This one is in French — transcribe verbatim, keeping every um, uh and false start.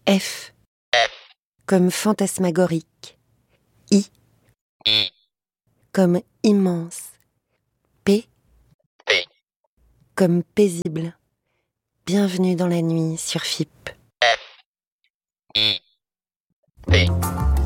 F comme fantasmagorique. I comme immense. P comme paisible. Bienvenue dans la nuit sur F I P. I P